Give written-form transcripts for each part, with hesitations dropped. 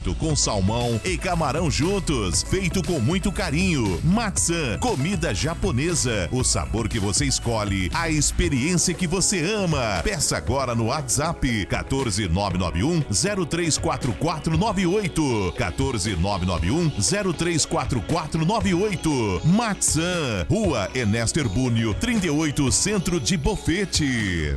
feito com salmão e camarão juntos, feito com muito carinho. Matsã, comida japonesa, o sabor que você escolhe, a experiência que você ama. Peça agora no WhatsApp 14991 034498, 14991 034498. Matsã, Rua Ernesto Herbúnio, 38, Centro de Bofete.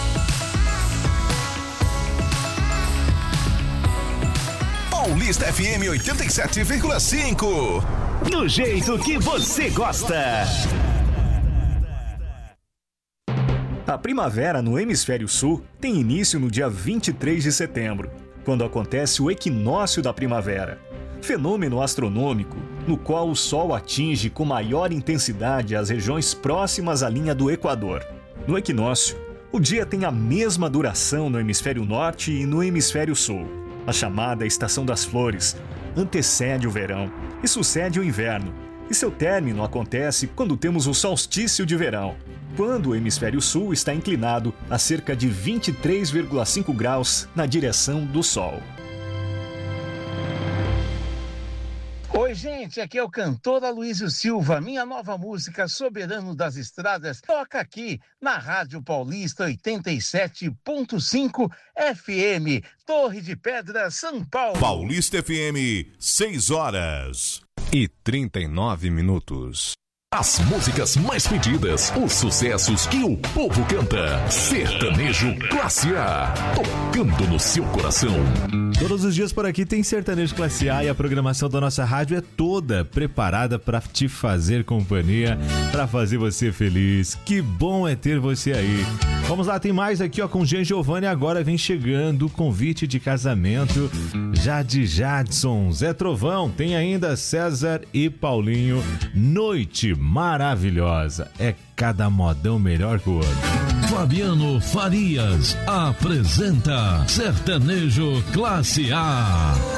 Paulista FM 87,5. Do jeito que você gosta. A primavera no Hemisfério Sul tem início no dia 23 de setembro, quando acontece o equinócio da primavera, fenômeno astronômico no qual o Sol atinge com maior intensidade as regiões próximas à linha do Equador. No equinócio, o dia tem a mesma duração no Hemisfério Norte e no Hemisfério Sul. A chamada Estação das Flores antecede o verão e sucede o inverno, e seu término acontece quando temos o solstício de verão, quando o Hemisfério Sul está inclinado a cerca de 23,5 graus na direção do Sol. Oi, gente, aqui é o cantor Aloysio Silva. Minha nova música, Soberano das Estradas, toca aqui na Rádio Paulista 87.5 FM, Torre de Pedra, São Paulo. Paulista FM, 6h39. As músicas mais pedidas, os sucessos que o povo canta. Sertanejo Classe A, tocando no seu coração. Todos os dias por aqui tem Sertanejo Classe A e a programação da nossa rádio é toda preparada para te fazer companhia, para fazer você feliz. Que bom é ter você aí. Vamos lá, tem mais aqui, ó, com Jean Giovanni. Agora vem chegando o convite de casamento Jade Jadson, Zé Trovão, tem ainda César e Paulinho. Noite maravilhosa, é cada modão melhor que o outro. Fabiano Farias apresenta Sertanejo Classe A.